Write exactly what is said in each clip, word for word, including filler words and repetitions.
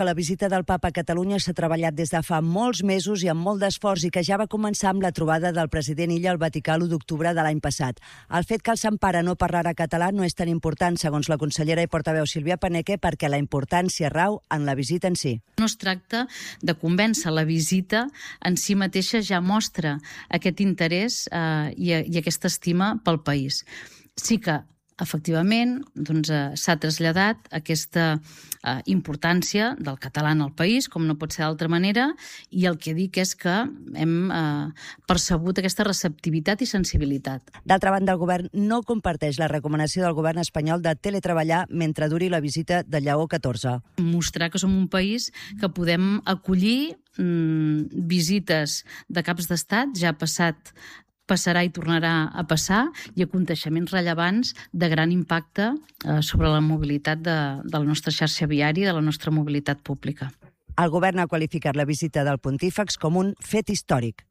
La visita del papa a Catalunya s'ha treballat des de fa molts mesos i amb molt d'esforç i que ja va començar amb la trobada del president Illa al Vaticà l'u d'octubre de l'any passat. El fet que el Sant Pare no parlara català no és tan important, segons la consellera i portaveu Sílvia Paneque, perquè la importància rau en la visita en si. No es tracta de convèncer, la visita en si mateixa ja mostra aquest interès eh, i, i aquesta estima pel país. Sí que efectivament, doncs, eh, s'ha traslladat aquesta eh, importància del català en el país, com no pot ser d'altra manera, i el que dic és que hem eh, percebut aquesta receptivitat i sensibilitat. D'altra banda, el govern no comparteix la recomanació del govern espanyol de teletreballar mentre duri la visita de Lleó catorze. Mostrar que som un país que podem acollir mm, visites de caps d'estat, ja ha passat passarà i tornarà a passar, i aconteixements rellevants de gran impacte eh, sobre la mobilitat de, de la nostra xarxa viària i de la nostra mobilitat pública. El govern ha qualificat la visita del pontífex com un fet històric.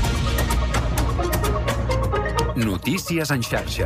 Notícies en xarxa.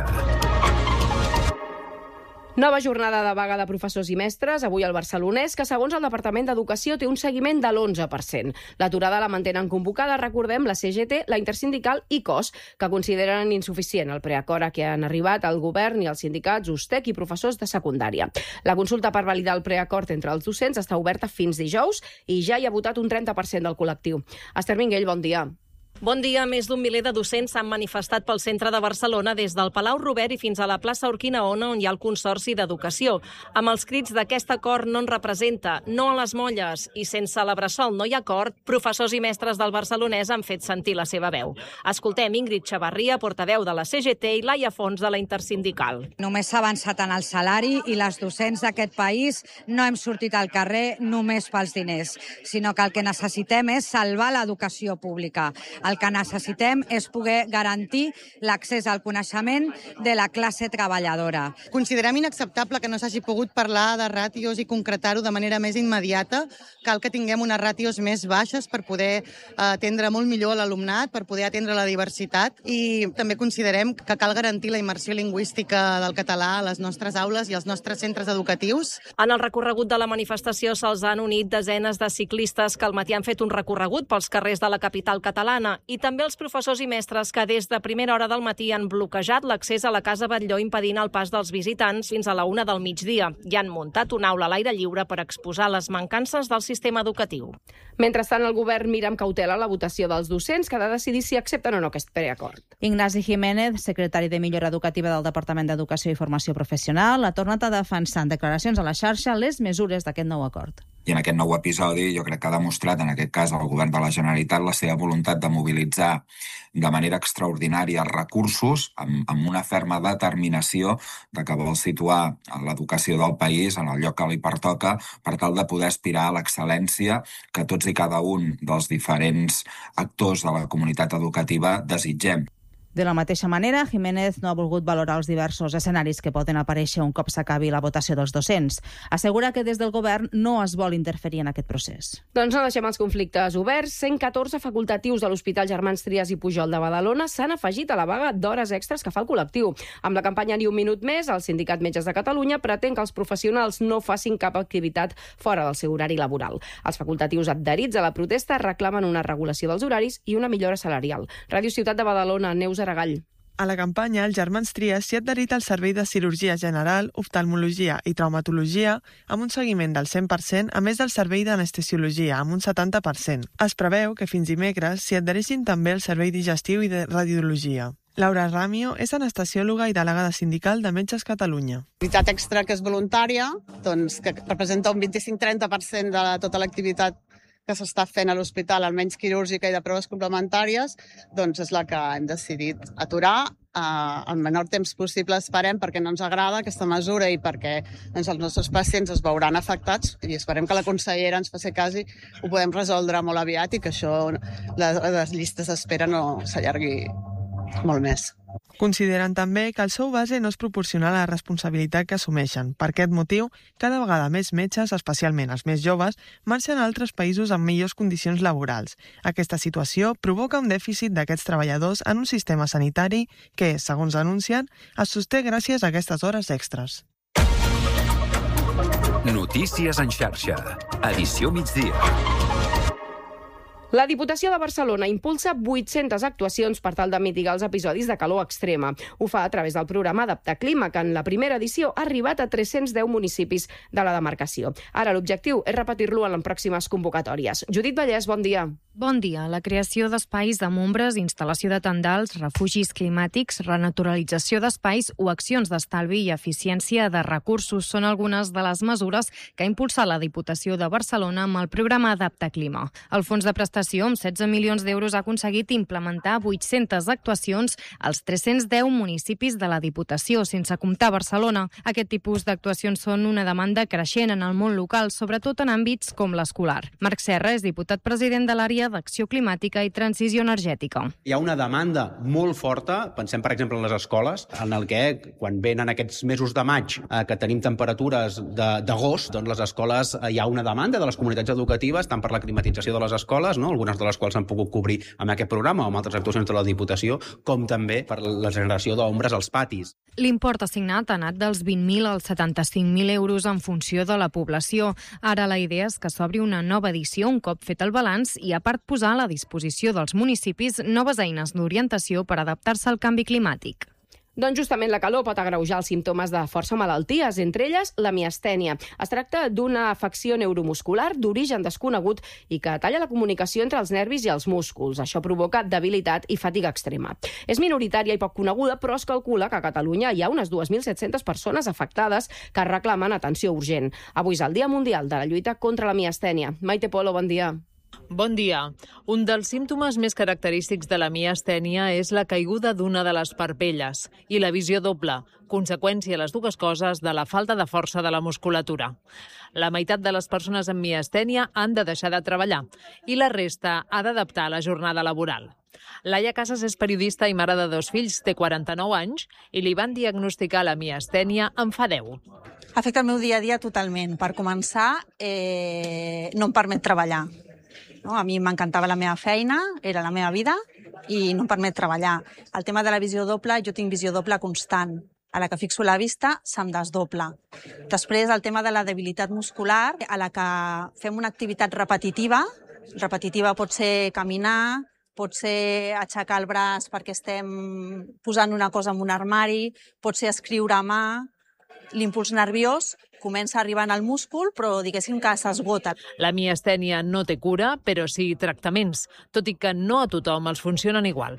Nova jornada de vaga de professors i mestres, avui al Barcelonès, que segons el Departament d'Educació té un seguiment de l'onze per cent. L'aturada la mantenen convocada, recordem, la C G T, la Intersindical i C O S, que consideren insuficient el preacord a què han arribat el govern i els sindicats U S T E C i professors de secundària. La consulta per validar el preacord entre els docents està oberta fins dijous i ja hi ha votat un trenta per cent del col·lectiu. Esther Minguell, bon dia. Bon dia. Més d'un miler de docents s'han manifestat pel centre de Barcelona des del Palau Robert i fins a la plaça Urquinaona, on hi ha el Consorci d'Educació, amb els crits d'aquest acord no en representa, no a les molles i sense la bressol no hi ha acord, professors i mestres del Barcelonès han fet sentir la seva veu. Escoltem Ingrid Xavarria, portaveu de la C G T, i Laia Fons, de la Intersindical. Només s'ha avançat en el salari i les docents d'aquest país no hem sortit al carrer només pels diners, sinó que el que necessitem és salvar l'educació pública. El que necessitem és poder garantir l'accés al coneixement de la classe treballadora. Considerem inacceptable que no s'hagi pogut parlar de ràtios i concretar-ho de manera més immediata. Cal que tinguem unes ràtios més baixes per poder atendre molt millor l'alumnat, per poder atendre la diversitat, i també considerem que cal garantir la immersió lingüística del català a les nostres aules i als nostres centres educatius. En el recorregut de la manifestació se'ls han unit desenes de ciclistes que al matí han fet un recorregut pels carrers de la capital catalana, i també els professors i mestres que des de primera hora del matí han bloquejat l'accés a la Casa Batlló, impedint el pas dels visitants fins a la una del migdia, i han muntat una aula a l'aire lliure per exposar les mancances del sistema educatiu. Mentrestant, el govern mira amb cautela la votació dels docents, que ha de decidir si accepten o no aquest preacord. Ignasi Jiménez, secretari de Millora Educativa del Departament d'Educació i Formació Professional, ha tornat a defensar en declaracions a la xarxa les mesures d'aquest nou acord. I en aquest nou episodi jo crec que ha demostrat, en aquest cas, el govern de la Generalitat la seva voluntat de mobilitzar de manera extraordinària els recursos amb, amb una ferma determinació de que vol situar l'educació del país en el lloc que li pertoca per tal de poder aspirar a l'excel·lència que tots i cada un dels diferents actors de la comunitat educativa desitgem. De la mateixa manera, Jiménez no ha volgut valorar els diversos escenaris que poden aparèixer un cop s'acabi la votació dels docents. Assegura que des del govern no es vol interferir en aquest procés. Doncs no deixem els conflictes oberts. cent catorze facultatius de l'Hospital Germans Trias i Pujol de Badalona s'han afegit a la vaga d'hores extres que fa el col·lectiu. Amb la campanya Ni un minut més, el Sindicat Metges de Catalunya pretén que els professionals no facin cap activitat fora del seu horari laboral. Els facultatius adherits a la protesta reclamen una regulació dels horaris i una millora salarial. Ràdio Ciutat de Badalona, Neus Aragall. A la campanya, el Germans Trias s'hi ha adherit al servei de cirurgia general, oftalmologia i traumatologia amb un seguiment del cent per cent, a més del servei d'anestesiologia, amb un setanta per cent. Es preveu que fins dimecres s'hi adhereixin també el servei digestiu i de radiologia. Laura Ramio és anestesiòloga i delegada sindical de Metges Catalunya. L'activitat extra que és voluntària, doncs, que representa un vint-i-cinc a trenta per cent de tota l'activitat que s'està fent a l'hospital, almenys quirúrgica i de proves complementàries, doncs és la que hem decidit aturar eh, el menor temps possible, esperem, perquè no ens agrada aquesta mesura i perquè doncs, els nostres pacients es veuran afectats, i esperem que la consellera ens faci cas i ho podem resoldre molt aviat i que això, les, les llistes d'espera no s'allargui molt més. Consideren també que el sou base no es proporciona a la responsabilitat que assumeixen. Per aquest motiu, cada vegada més metges, especialment els més joves, marxen a altres països amb millors condicions laborals. Aquesta situació provoca un dèficit d'aquests treballadors en un sistema sanitari que, segons anuncien, es sosté gràcies a aquestes hores extres. Notícies en xarxa. Edició migdia. La Diputació de Barcelona impulsa vuit-centes actuacions per tal de mitigar els episodis de calor extrema. Ho fa a través del programa Adaptaclima, que en la primera edició ha arribat a tres-cents deu municipis de la demarcació. Ara l'objectiu és repetir-lo en les pròximes convocatòries. Judit Vallès, bon dia. Bon dia. La creació d'espais de mombres, instal·lació de tendals, refugis climàtics, renaturalització d'espais o accions d'estalvi i eficiència de recursos són algunes de les mesures que ha impulsat la Diputació de Barcelona amb el programa Adaptaclima. El fons de prestació, amb setze milions d'euros, ha aconseguit implementar vuit-centes actuacions als tres-cents deu municipis de la Diputació, sense comptar Barcelona. Aquest tipus d'actuacions són una demanda creixent en el món local, sobretot en àmbits com l'escolar. Marc Serra és diputat president de l'àrea d'Acció Climàtica i Transició Energètica. Hi ha una demanda molt forta, pensem per exemple en les escoles, en el que quan venen aquests mesos de maig eh, que tenim temperatures d'agost, doncs les escoles eh, hi ha una demanda de les comunitats educatives, tant per la climatització de les escoles, no? Algunes de les quals s'han pogut cobrir amb aquest programa o amb altres actuacions de la Diputació, com també per la generació d'ombres als patis. L'import assignat ha anat dels vint mil als setanta-cinc mil euros en funció de la població. Ara la idea és que s'obri una nova edició un cop fet el balanç i a part posar a la disposició dels municipis noves eines d'orientació per adaptar-se al canvi climàtic. Doncs justament la calor pot agreujar els símptomes de força malalties, entre elles la miastènia. Es tracta d'una afecció neuromuscular d'origen desconegut i que talla la comunicació entre els nervis i els músculs. Això provoca debilitat i fatiga extrema. És minoritària i poc coneguda, però es calcula que a Catalunya hi ha unes dos mil set-centes persones afectades que reclamen atenció urgent. Avui és el Dia Mundial de la Lluita contra la Miastènia. Maite Polo, bon dia. Bon dia. Un dels símptomes més característics de la miastènia és la caiguda d'una de les parpelles i la visió doble, conseqüència les dues coses de la falta de força de la musculatura. La meitat de les persones amb miastènia han de deixar de treballar i la resta ha d'adaptar la jornada laboral. Laia Casas és periodista i mare de dos fills, té quaranta-nou anys i li van diagnosticar la miastènia en fa deu. Afecta el meu dia a dia totalment. Per començar, eh, no em permet treballar. No, a mi m'encantava la meva feina, era la meva vida i no em permet treballar. El tema de la visió doble, jo tinc visió doble constant. A la que fixo la vista, se'm desdobla. Després, el tema de la debilitat muscular, a la que fem una activitat repetitiva. Repetitiva pot ser caminar, pot ser aixecar el braç perquè estem posant una cosa en un armari, pot ser escriure a mà. L'impuls nerviós comença arribant al múscul, però diguéssim que s'esgota. La miastènia no té cura, però sí tractaments, tot i que no a tothom els funcionen igual.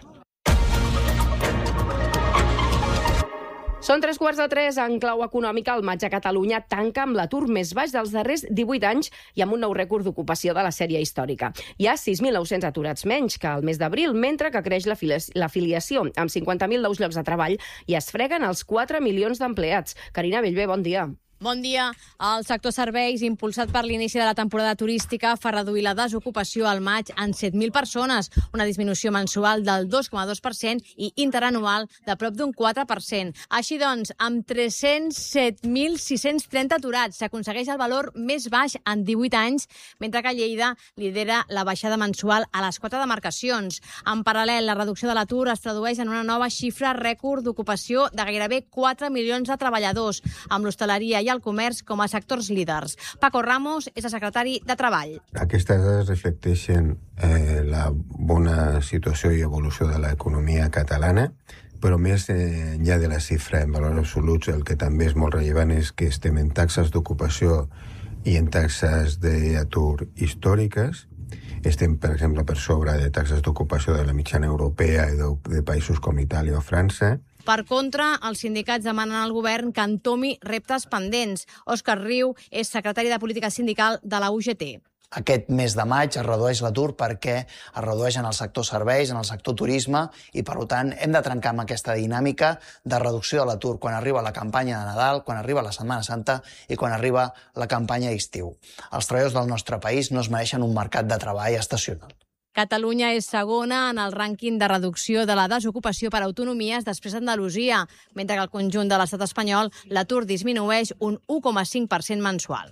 Són tres quarts de tres. En clau econòmica, el maig a Catalunya tanca amb l'atur més baix dels darrers divuit anys i amb un nou rècord d'ocupació de la sèrie històrica. Hi ha sis mil nou-cents aturats menys que el mes d'abril, mentre que creix l'afiliació, amb cinquanta mil nous llocs de treball i es freguen els quatre milions d'empleats. Carina Bellver, bon dia. Bon dia. El sector serveis, impulsat per l'inici de la temporada turística, fa reduir la desocupació al maig en set mil persones, una disminució mensual del dos coma dos per cent i interanual de prop d'un quatre per cent. Així doncs, amb tres-cents set mil sis-cents trenta aturats, s'aconsegueix el valor més baix en divuit anys, mentre que Lleida lidera la baixada mensual a les quatre demarcacions. En paral·lel, la reducció de l'atur es tradueix en una nova xifra rècord d'ocupació de gairebé quatre milions de treballadors, amb l'hostaleria i el comerç com a sectors líders. Paco Ramos és el secretari de Treball. Aquestes dades reflecteixen eh, la bona situació i evolució de l'economia catalana, però més eh, enllà de la xifra en valors absoluts, el que també és molt rellevant és que estem en taxes d'ocupació i en taxes d'atur històriques. Estem, per exemple, per sobre de taxes d'ocupació de la mitjana europea i de, de països com Itàlia o França. Per contra, els sindicats demanen al govern que entomi reptes pendents. Òscar Riu és secretari de Política Sindical de la U G T. Aquest mes de maig es redueix l'atur perquè es redueix en el sector serveis, en el sector turisme i, per tant, hem de trencar amb aquesta dinàmica de reducció de l'atur quan arriba la campanya de Nadal, quan arriba la Setmana Santa i quan arriba la campanya d'estiu. Els treballadors del nostre país no es mereixen un mercat de treball estacional. Catalunya és segona en el rànquing de reducció de la desocupació per autonomies després d'Andalusia, mentre que al conjunt de l'estat espanyol l'atur disminueix un u coma cinc per cent mensual.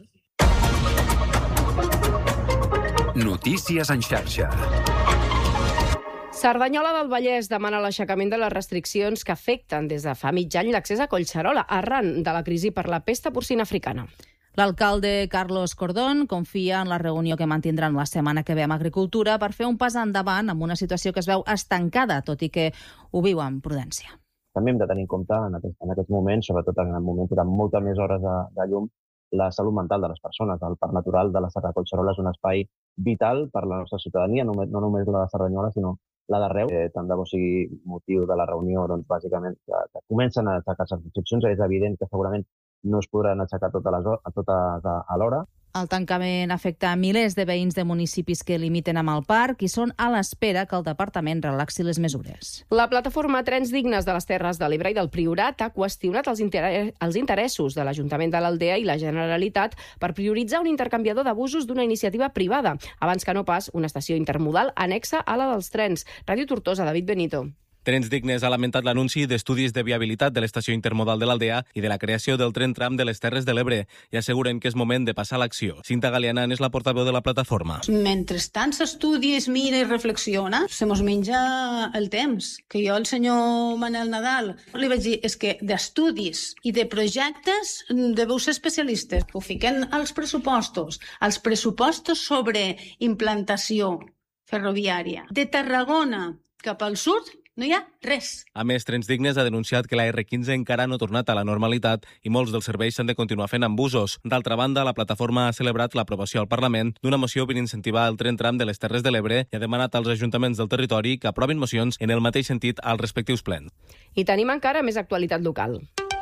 Notícies en xarxa. Cerdanyola del Vallès demana l'aixecament de les restriccions que afecten des de fa mig any l'accés a Collserola arran de la crisi per la pesta porcina africana. L'alcalde Carlos Cordón confia en la reunió que mantindran la setmana que ve amb Agricultura per fer un pas endavant amb una situació que es veu estancada, tot i que ho viu amb prudència. També hem de tenir en compte en aquests, en aquests moments, sobretot en moments de moltes més hores de, de llum, la salut mental de les persones. El Parc Natural de la Serra de Collserola és un espai vital per la nostra ciutadania, no, no només la de Cerdanyola, sinó la d'arreu. Eh, tant de bo sigui motiu de la reunió, doncs, bàsicament, que, que comencen a aixecar-se restriccions. És evident que segurament no es podran aixecar totes, les, totes alhora. El tancament afecta milers de veïns de municipis que limiten amb el parc i són a l'espera que el departament relaxi les mesures. La plataforma Trens Dignes de les Terres de l'Ebre i del Priorat ha qüestionat els, inter els interessos de l'Ajuntament de l'Aldea i la Generalitat per prioritzar un intercanviador de busos d'una iniciativa privada, abans que no pas una estació intermodal annexa a la dels trens. Ràdio Tortosa, David Benito. Trens Dignes ha lamentat l'anunci d'estudis de viabilitat de l'estació intermodal de l'Aldea i de la creació del tren tram de les Terres de l'Ebre i asseguren que és moment de passar a l'acció. Cinta Galianant és la portaveu de la plataforma. Mentrestant s'estudia, es mira i reflexiona, se mos menja el temps. Que jo, el senyor Manel Nadal, li vaig dir, és que d'estudis i de projectes deveu ser especialistes. Ho fiquen als pressupostos, als pressupostos sobre implantació ferroviària. De Tarragona cap al sud, no hi ha res. A més, Trens Dignes ha denunciat que la erre quinze encara no ha tornat a la normalitat i molts dels serveis s'han de continuar fent amb busos. D'altra banda, la plataforma ha celebrat l'aprovació al Parlament d'una moció per incentivar el tren tram de les Terres de l'Ebre i ha demanat als ajuntaments del territori que aprovin mocions en el mateix sentit als respectius plens. I tenim encara més actualitat local.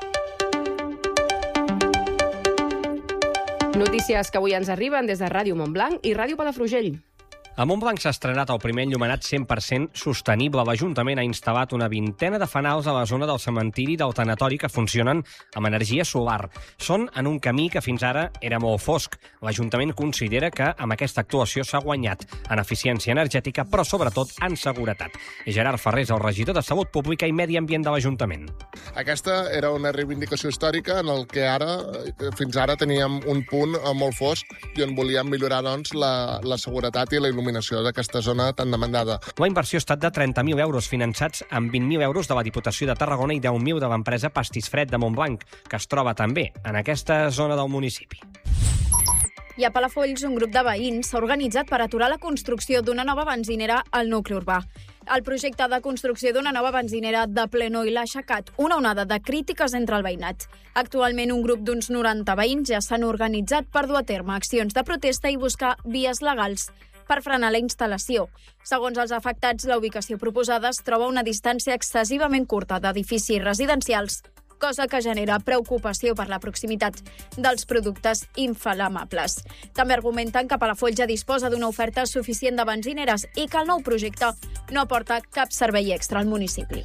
Notícies que avui ens arriben des de Ràdio Montblanc i Ràdio Palafrugell. A Montblanc s'ha estrenat el primer enllumenat cent per cent sostenible. L'Ajuntament ha instal·lat una vintena de fanals a la zona del cementiri i del tanatori que funcionen amb energia solar. Són en un camí que fins ara era molt fosc. L'Ajuntament considera que amb aquesta actuació s'ha guanyat en eficiència energètica, però sobretot en seguretat. Gerard Ferrer és el regidor de Salut Pública i Medi Ambient de l'Ajuntament. Aquesta era una reivindicació històrica en el que ara, fins ara teníem un punt molt fosc i on volíem millorar doncs, la, la seguretat i la il·luminació d'aquesta zona tan demandada. La inversió ha estat de trenta mil euros finançats amb vint mil euros de la Diputació de Tarragona i deu mil de l'empresa Pastís Fred de Montblanc, que es troba també en aquesta zona del municipi. I a Palafolls, un grup de veïns s'ha organitzat per aturar la construcció d'una nova benzinera al nucli urbà. El projecte de construcció d'una nova benzinera de Plenoi l'ha aixecat una onada de crítiques entre el veïnat. Actualment, un grup d'uns noranta veïns ja s'han organitzat per dur a terme accions de protesta i buscar vies legals per frenar la instal·lació. Segons els afectats, la ubicació proposada es troba a una distància excessivament curta d'edificis residencials, cosa que genera preocupació per la proximitat dels productes inflamables. També argumenten que Palafolls ja disposa d'una oferta suficient de benzineres i que el nou projecte no aporta cap servei extra al municipi.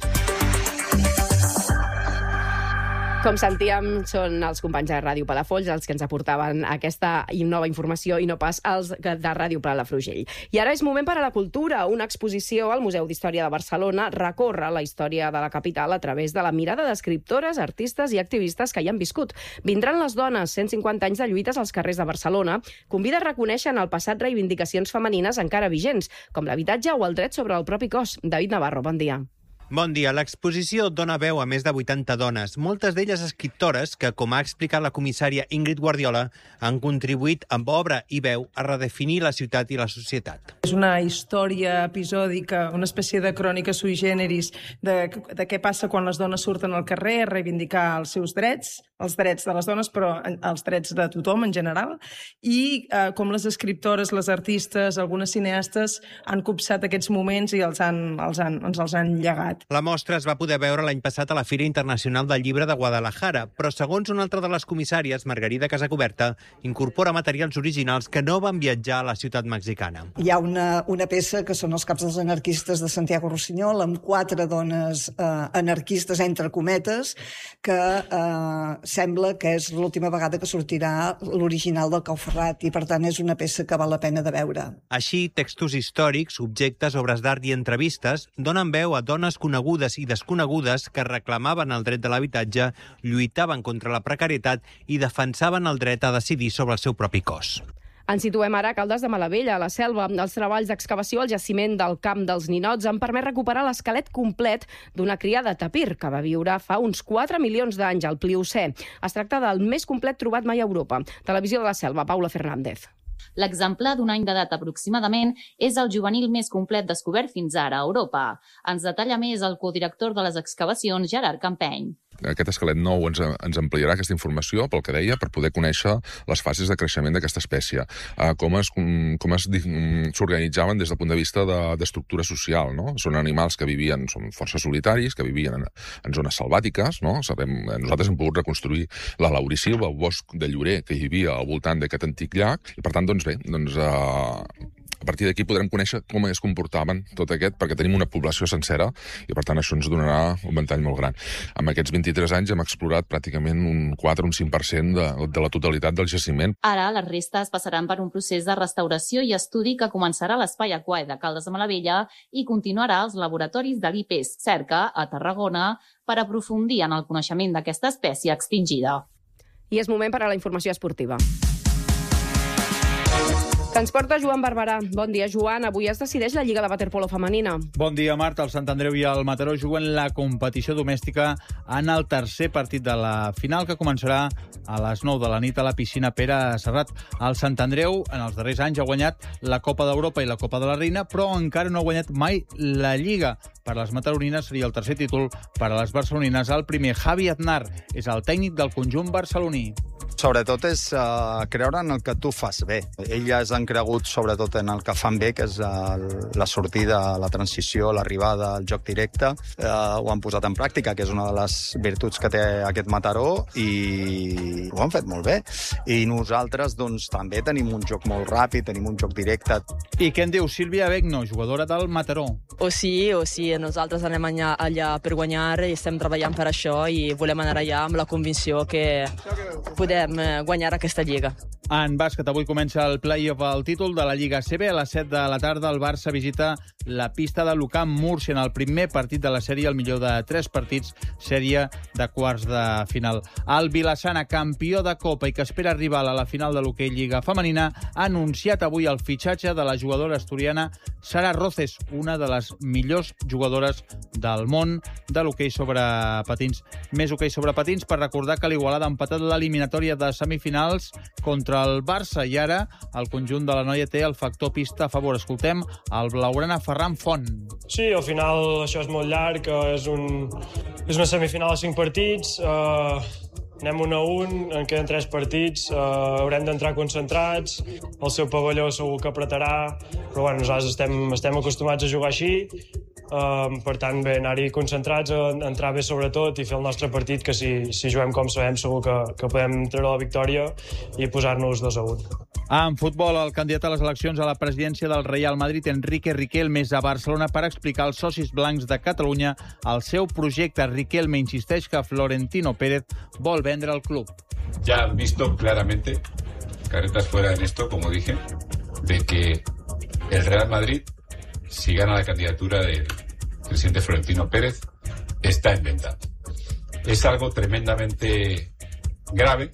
Com sentíem, són els companys de Ràdio Palafolls els que ens aportaven aquesta nova informació i no pas els de Ràdio Palafrugell. I ara és moment per a la cultura. Una exposició al Museu d'Història de Barcelona recorre la història de la capital a través de la mirada d'escriptores, artistes i activistes que hi han viscut. Vindran les dones, cent cinquanta anys de lluites als carrers de Barcelona, convida a reconèixer en el passat reivindicacions femenines encara vigents, com l'habitatge o el dret sobre el propi cos. David Navarro, bon dia. Bon dia. L'exposició dona veu a més de vuitanta dones, moltes d'elles escriptores que, com ha explicat la comissària Ingrid Guardiola, han contribuït amb obra i veu a redefinir la ciutat i la societat. És una història episòdica, una espècie de crònica sui generis de, de què passa quan les dones surten al carrer a reivindicar els seus drets, els drets de les dones, però els drets de tothom en general, i eh, com les escriptores, les artistes, algunes cineastes han copsat aquests moments i els han, els han, ens els han llegat. La mostra es va poder veure l'any passat a la Fira Internacional del Llibre de Guadalajara, però segons una altra de les comissàries, Margarida Casacoberta, incorpora materials originals que no van viatjar a la ciutat mexicana. Hi ha una, una peça que són els caps dels anarquistes de Santiago Rossinyol, amb quatre dones eh, anarquistes, entre cometes, que eh, sembla que és l'última vegada que sortirà l'original del Cau Ferrat, i per tant és una peça que val la pena de veure. Així, textos històrics, objectes, obres d'art i entrevistes donen veu a dones conegudes i desconegudes que reclamaven el dret de l'habitatge, lluitaven contra la precarietat i defensaven el dret a decidir sobre el seu propi cos. Ens situem ara a Caldes de Malavella, a la Selva. Els treballs d'excavació al jaciment del Camp dels Ninots han permès recuperar l'esquelet complet d'una cria de tapir que va viure fa uns quatre milions d'anys al Pliocè. Es tracta del més complet trobat mai a Europa. Televisió de la Selva, Paula Fernández. L'exemplar d'un any d'edat aproximadament és el juvenil més complet descobert fins ara a Europa. Ens detalla més el codirector de les excavacions, Gerard Campeny. Aquest esquelet nou ens, ens ampliarà aquesta informació, pel que deia, per poder conèixer les fases de creixement d'aquesta espècie, uh, com es, com es s'organitzaven des del punt de vista d'estructura de, social. No? Són animals que vivien, són força solitaris, que vivien en, en zones selvàtiques. No? Sabem, nosaltres hem pogut reconstruir la laurisilva, el bosc de llorer que hi havia al voltant d'aquest antic llac, i per tant, doncs bé, doncs, uh, a partir d'aquí podrem conèixer com es comportaven tot aquest, perquè tenim una població sencera i, per tant, això ens donarà un ventall molt gran. Amb aquests vint-i-tres anys hem explorat pràcticament un quatre o un cinc per cent de, de la totalitat del jaciment. Ara, les restes passaran per un procés de restauració i estudi que començarà a l'Espai Aquari de Caldes de Malavella i continuarà als laboratoris de l'I P E S Cerca, a Tarragona, per aprofundir en el coneixement d'aquesta espècie extingida. I és moment per a la informació esportiva. Que ens porta Joan Barberà. Bon dia, Joan. Avui es decideix la Lliga de Waterpolo femenina. Bon dia, Marta. El Sant Andreu i el Mataró juguen la competició domèstica en el tercer partit de la final, que començarà a les nou de la nit a la piscina Pere Serrat. El Sant Andreu, en els darrers anys, ha guanyat la Copa d'Europa i la Copa de la Reina, però encara no ha guanyat mai la Lliga. Per les mataronines seria el tercer títol, per a les barcelonines el primer. Javi Aznar és el tècnic del conjunt barceloní. Sobretot és uh, creure en el que tu fas bé. Elles han cregut sobretot en el que fan bé, que és el, la sortida, la transició, l'arribada, el joc directe. Uh, ho han posat en pràctica, que és una de les virtuts que té aquest Mataró, i ho han fet molt bé. I nosaltres doncs, també tenim un joc molt ràpid, tenim un joc directe. I què en diu Sílvia Begno, jugadora del Mataró? O sí, o sí, nosaltres anem allà, allà per guanyar i estem treballant per això i volem anar allà amb la convicció que podem guanyar aquesta Lliga. En bàsquet, avui comença el play-off al títol de la Lliga A C B. A les set de la tarda el Barça visita la pista de l'U C A M Múrcia en el primer partit de la sèrie, el millor de tres partits, sèrie de quarts de final. El Vilassana, campió de Copa i que espera arribar a la final de l'hoquei Lliga Femenina, ha anunciat avui el fitxatge de la jugadora asturiana Sara Roces, una de les millors jugadores del món de l'hoquei sobre patins. Més hoquei sobre patins per recordar que l'Igualada ha empatat l'eliminatòria de semifinals contra el Barça i ara el conjunt de la noia té el factor pista a favor. Escoltem el blaugrana Ferran Font. Sí, al final això és molt llarg, és, un, és una semifinal de cinc partits, eh, anem un a un, en queden tres partits, eh, haurem d'entrar concentrats, el seu pavelló segur que apretarà, però bueno, nosaltres estem, estem acostumats a jugar així, Uh, per tant, bé, anar-hi concentrats, a entrar bé sobretot i fer el nostre partit, que si, si juguem com sabem segur que, que podem treure la victòria i posar-nos dos a un. En futbol, el candidat a les eleccions a la presidència del Real Madrid, Enrique Riquelme, és a Barcelona per explicar als socis blancs de Catalunya el seu projecte. Riquelme insisteix que Florentino Pérez vol vendre el club. Ya han visto claramente, caretas fuera en esto, como dije, de que el Real Madrid, si gana la candidatura del presidente Florentino Pérez, está en venta. Es algo tremendamente grave,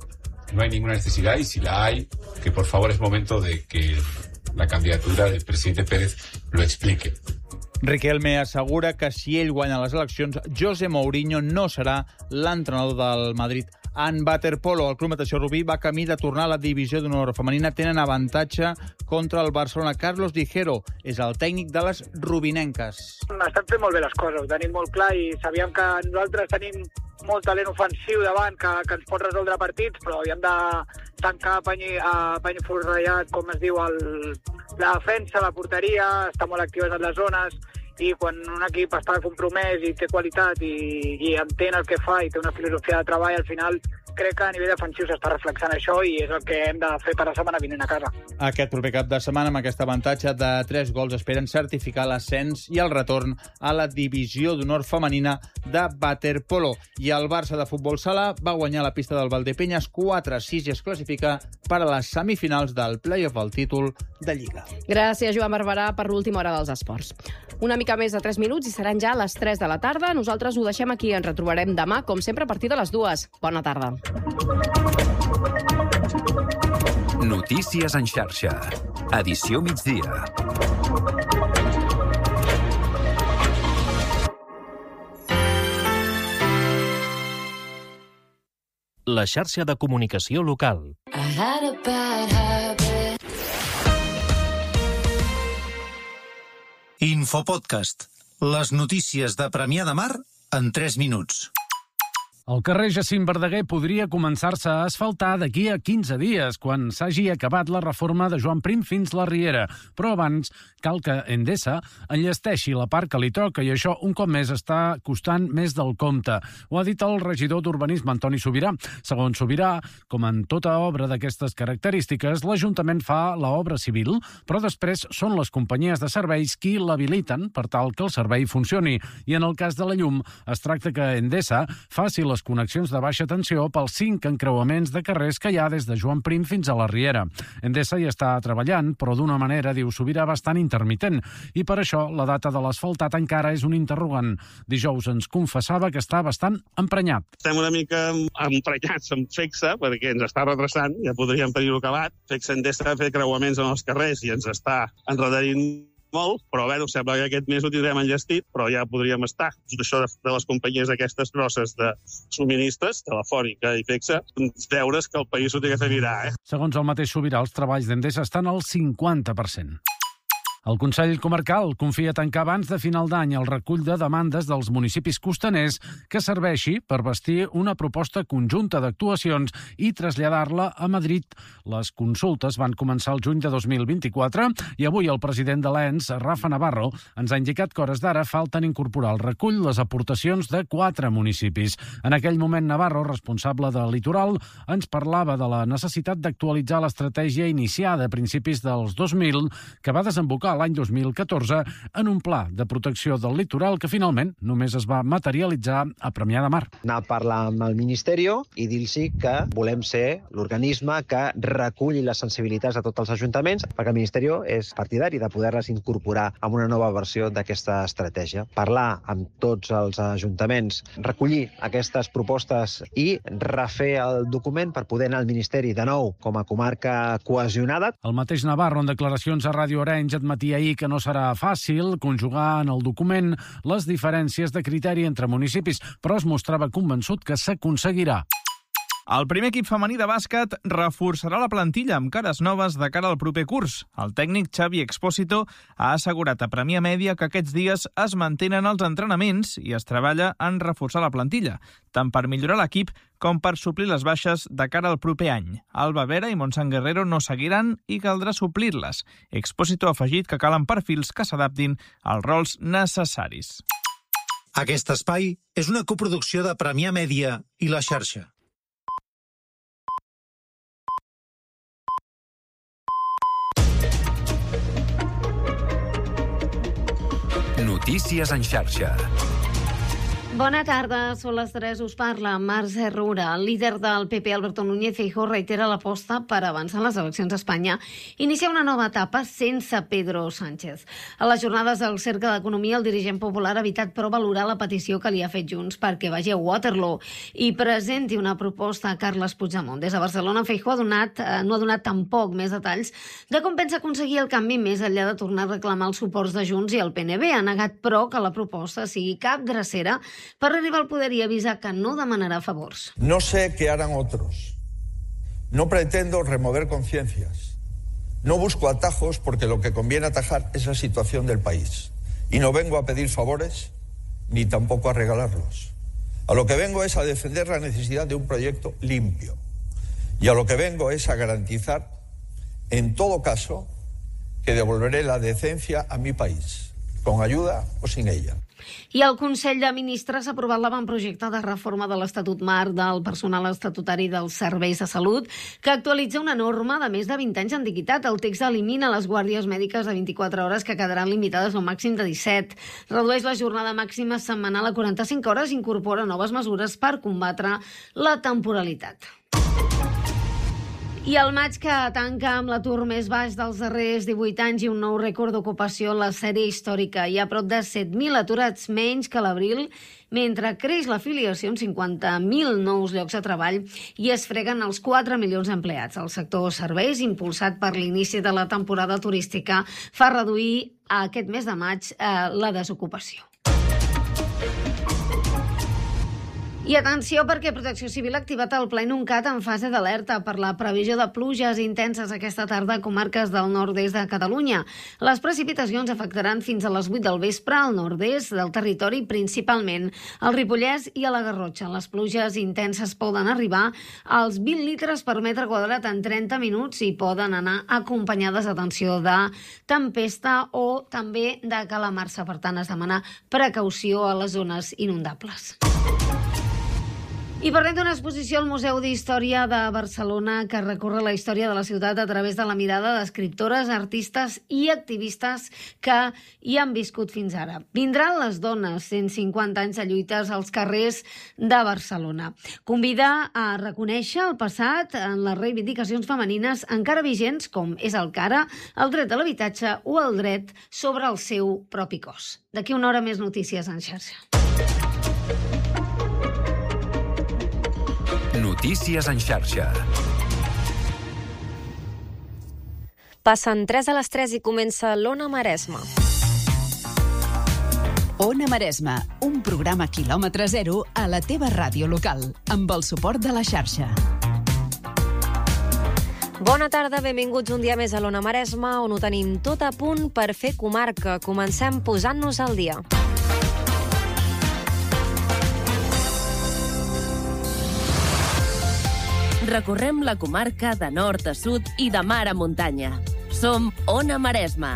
no hay ninguna necesidad, y si la hay, que por favor es momento de que la candidatura del presidente Pérez lo explique. Riquelme assegura que si ell guanya les eleccions, José Mourinho no serà l'entrenador del Madrid. En waterpolo, el Club Natació Rubí va camí de tornar a la divisió d'honor femenina. Tenen avantatge contra el Barcelona. Carlos Dijero és el tècnic de les rubinenques. Estan fent molt bé les coses, ho tenim molt clar i sabíem que nosaltres tenim molt talent ofensiu davant que, que ens pot resoldre partits, però havíem de tancar a pany, a pany forrellat, com es diu, el, la defensa, la porteria, estar molt actives en les zones, i quan un equip està compromès i té qualitat i, i entén el que fa i té una filosofia de treball, al final crec que a nivell defensiu s'està reflexant això i és el que hem de fer per la setmana vinent a casa. Aquest proper cap de setmana, amb aquest avantatge de tres gols, esperen certificar l'ascens i el retorn a la divisió d'honor femenina de waterpolo. I el Barça de futbol sala va guanyar la pista del Valdepeñas quatre a sis i es classifica per a les semifinals del play-off al títol de Lliga. Gràcies, Joan Barberà, per l'última hora dels esports. Una mica més de tres minuts i seran ja a les tres de la tarda. Nosaltres ho deixem aquí. Ens retrobarem demà, com sempre, a partir de les dues. Bona tarda. Notícies en xarxa. Edició migdia. La xarxa de comunicació local. Infopodcast. Les notícies de Premià de Mar en tres minuts. El carrer Jacint Verdaguer podria començar-se a asfaltar d'aquí a quinze dies, quan s'hagi acabat la reforma de Joan Prim fins la Riera. Però abans cal que Endesa enllesteixi la part que li toca i això un cop més està costant més del compte. Ho ha dit el regidor d'Urbanisme, Antoni Sobirà. Segons Sobirà, com en tota obra d'aquestes característiques, l'Ajuntament fa l'obra civil, però després són les companyies de serveis qui l'habiliten per tal que el servei funcioni. I en el cas de la llum, es tracta que Endesa faci les connexions de baixa tensió pels cinc encreuaments de carrers que hi ha des de Joan Prim fins a la Riera. Endesa hi està treballant, però d'una manera, diu Sobirà, bastant intermitent. I per això la data de l'asfaltat encara és un interrogant. Dijous ens confessava que està bastant emprenyat. Estem una mica emprenyats amb Fexa, perquè ens està retrasant, ja podríem tenir-ho acabat. Fexa Endesa ha fet creuaments en els carrers i ens està enredarint molt, però bé, sembla que aquest mes ho tindrem enllestit, però ja podríem estar. Això de les companyies aquestes grosses de subministres, Telefònica i Fexa, deures que el país ho té que fer mirar. Eh? Segons el mateix Sobirà, els treballs d'Endesa estan al cinquanta per cent. El Consell Comarcal confia tancar abans de final d'any el recull de demandes dels municipis costaners que serveixi per bastir una proposta conjunta d'actuacions i traslladar-la a Madrid. Les consultes van començar el juny de dos mil vint-i-quatre i avui el president de l'E N S, Rafa Navarro, ens ha indicat que hores d'ara falten incorporar al recull les aportacions de quatre municipis. En aquell moment, Navarro, responsable del litoral, ens parlava de la necessitat d'actualitzar l'estratègia iniciada a principis dels dos mil, que va desembocar l'any dos mil catorze en un pla de protecció del litoral que finalment només es va materialitzar a Premià de Mar. Anar a parlar amb el Ministeri i dir-los que volem ser l'organisme que reculli les sensibilitats de tots els ajuntaments, perquè el Ministeri és partidari de poder-les incorporar en una nova versió d'aquesta estratègia. Parlar amb tots els ajuntaments, recollir aquestes propostes i refer el document per poder anar al Ministeri de nou com a comarca cohesionada. El mateix Navarro, en declaracions a Ràdio Orange, admetia ahir que no serà fàcil conjugar en el document les diferències de criteri entre municipis, però es mostrava convençut que s'aconseguirà. El primer equip femení de bàsquet reforçarà la plantilla amb cares noves de cara al proper curs. El tècnic Xavi Expósito ha assegurat a Premià Mèdia que aquests dies es mantenen els entrenaments i es treballa en reforçar la plantilla, tant per millorar l'equip com per suplir les baixes de cara al proper any. Alba Vera i Montsant Guerrero no seguiran i caldrà suplir-les. Expósito ha afegit que calen perfils que s'adaptin als rols necessaris. Aquest espai és una coproducció de Premià Mèdia i La Xarxa. Notícies en xarxa. Bona tarda, són les tres, us parla Mercè Roura. El líder del P P, Alberto Núñez Feijóo, reitera l'aposta per avançar en les eleccions a Espanya i iniciar una nova etapa sense Pedro Sánchez. A les jornades del Cercle d'Economia, el dirigent popular ha evitat però valorar la petició que li ha fet Junts perquè vagi a Waterloo i presenti una proposta a Carles Puigdemont. Des de Barcelona, Feijóo ha donat, eh, no ha donat tampoc més detalls de com pensa aconseguir el canvi més enllà de tornar a reclamar els suports de Junts i el P N B. Ha negat, però, que la proposta sigui cap drecera per arribar al poder i avisar que no demanarà favors. No sé qué harán otros. No pretendo remover conciencias. No busco atajos porque lo que conviene atajar es la situación del país. Y no vengo a pedir favores ni tampoco a regalarlos. A lo que vengo es a defender la necesidad de un proyecto limpio. Y a lo que vengo es a garantizar, en todo caso, que devolveré la decencia a mi país, con ayuda o sin ella. I el Consell de Ministres ha aprovat l'avantprojecte de reforma de l'Estatut Marc del personal estatutari dels serveis de salut, que actualitza una norma de més de vint anys d'antiguitat. El text elimina les guàrdies mèdiques de vint-i-quatre hores, que quedaran limitades a un màxim de disset. Redueix la jornada màxima setmanal a quaranta-cinc hores i incorpora noves mesures per combatre la temporalitat. I el maig que tanca amb l'atur més baix dels darrers divuit anys i un nou rècord d'ocupació en la sèrie històrica. Hi ha prop de set mil aturats menys que l'abril, mentre creix l'afiliació amb cinquanta mil nous llocs de treball i es freguen els quatre milions d'empleats. El sector serveis, impulsat per l'inici de la temporada turística, fa reduir aquest mes de maig eh, la desocupació. I atenció, perquè Protecció Civil ha activat el Pla Inuncat en fase d'alerta per la previsió de pluges intenses aquesta tarda a comarques del nord-est de Catalunya. Les precipitacions afectaran fins a les vuit del vespre al nord-est del territori, principalment al Ripollès i a la Garrotxa. Les pluges intenses poden arribar als vint litres per metre quadrat en trenta minuts i poden anar acompanyades, atenció, de tempesta o també de calamarsa. Per tant, es demana precaució a les zones inundables. I parlem d'una exposició al Museu d'Història de Barcelona que recorre la història de la ciutat a través de la mirada d'escriptores, artistes i activistes que hi han viscut fins ara. Vindran les dones, cent cinquanta anys de lluites als carrers de Barcelona. Convida a reconèixer el passat en les reivindicacions femenines encara vigents, com és el que ara, el dret a l'habitatge o el dret sobre el seu propi cos. D'aquí una hora més notícies en xarxa. Notícies en xarxa. Passen tres a les tres i comença l'Ona Maresma. Ona Maresma, un programa quilòmetre zero a la teva ràdio local, amb el suport de la xarxa. Bona tarda, benvinguts un dia més a l'Ona Maresma, on ho tenim tot a punt per fer comarca. Comencem posant-nos al dia. Recorrem la comarca de nord a sud i de mar a muntanya. Som Ona Maresma.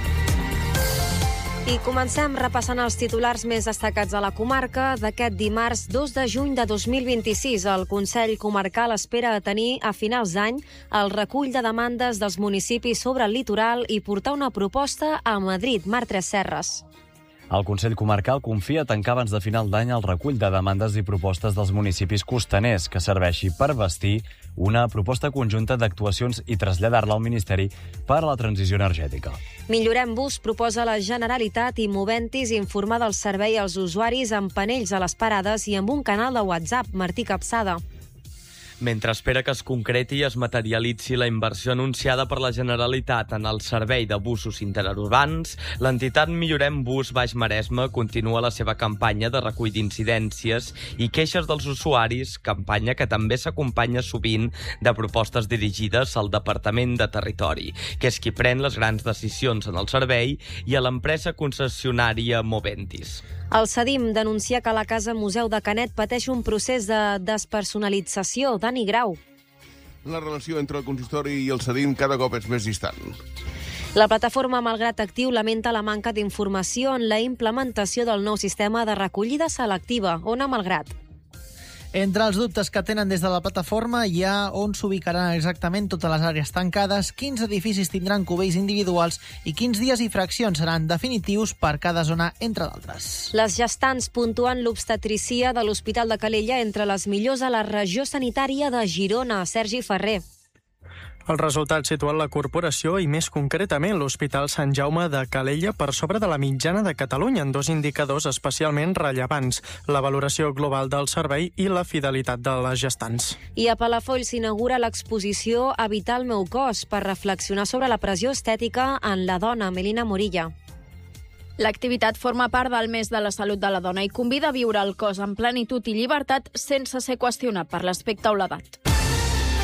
I comencem repassant els titulars més destacats a la comarca d'aquest dimarts dos de juny de dos mil vint-i-sis. El Consell Comarcal espera tenir a finals d'any el recull de demandes dels municipis sobre el litoral i portar una proposta a Madrid. Marc Tresserras. El Consell Comarcal confia tancar abans de final d'any el recull de demandes i propostes dels municipis costaners, que serveixi per bastir una proposta conjunta d'actuacions i traslladar-la al Ministeri per a la transició energètica. Millorem Bus proposa a la Generalitat i Moventis informar del servei als usuaris amb panells a les parades i amb un canal de WhatsApp. Martí Capçada. Mentre espera que es concreti i es materialitzi la inversió anunciada per la Generalitat en el servei de busos interurbans, l'entitat Millorem Bus Baix Maresme continua la seva campanya de recull d'incidències i queixes dels usuaris, campanya que també s'acompanya sovint de propostes dirigides al Departament de Territori, que és qui pren les grans decisions en el servei, i a l'empresa concessionària Moventis. El Cedim denuncia que la Casa Museu de Canet pateix un procés de despersonalització. Dani Grau. La relació entre el consistori i el Cedim cada cop és més distant. La plataforma Malgrat Actiu lamenta la manca d'informació en la implementació del nou sistema de recollida selectiva. Ona Malgrat. Entre els dubtes que tenen des de la plataforma hi ha on s'ubicaran exactament totes les àrees tancades, quins edificis tindran cubells individuals i quins dies i fraccions seran definitius per cada zona, entre d'altres. Les gestants puntuen l'obstetricia de l'Hospital de Calella entre les millors a la regió sanitària de Girona. Sergi Ferrer. El resultat situa la corporació i, més concretament, l'Hospital Sant Jaume de Calella per sobre de la mitjana de Catalunya en dos indicadors especialment rellevants, la valoració global del servei i la fidelitat de les gestants. I a Palafolls s'inaugura l'exposició Habitar el meu cos per reflexionar sobre la pressió estètica en la dona. Melina Morilla. L'activitat forma part del mes de la salut de la dona i convida a viure el cos en plenitud i llibertat sense ser qüestionat per l'aspecte o l'edat.